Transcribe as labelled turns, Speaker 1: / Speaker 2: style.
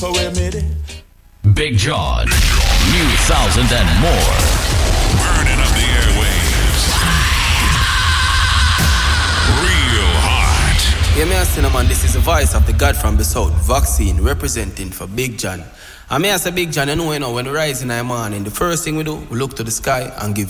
Speaker 1: Big John, New Thousand and more.
Speaker 2: Burning up the airwaves. Real hot.
Speaker 3: Yeah, me Cinnamon, this is the voice of the God from the South, Vaccine, representing for Big John. I may say Big John, you know, when we rise in the morning, the first thing we do, we look to the sky and give